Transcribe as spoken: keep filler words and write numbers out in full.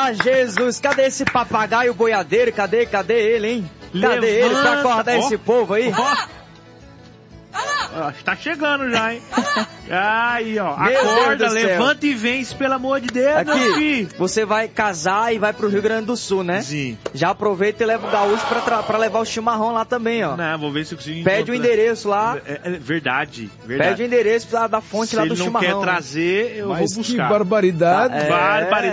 Ah, Jesus, cadê esse papagaio boiadeiro? Cadê, cadê ele, hein? Cadê ele pra acordar Ó, esse povo aí? ó. Ó, tá chegando já, hein? Aí, ó. Meu Acorda, Deus do céu. levanta e vence, pelo amor de Deus, meu Aqui, filho. você vai casar e vai pro Rio Grande do Sul, né? Sim. Já aproveita e leva o gaúcho pra, tra- pra levar o chimarrão lá também, ó. Não, vou ver se eu consigo Pede o encontrar. endereço lá. É, é verdade, verdade. Pede o endereço lá da fonte Se lá ele do não chimarrão. quer trazer, eu Mas vou que buscar. barbaridade. É. Barbaridade.